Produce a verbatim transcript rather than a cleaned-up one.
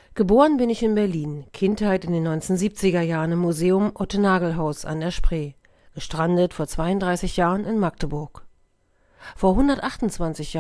Geboren bin ich in Berlin, Kindheit in den neunzehnhundertsiebziger Jahren im Museum Otto-Nagel-Haus an der Spree, gestrandet vor zweiunddreißig Jahren in Magdeburg. Vor hundertachtundzwanzig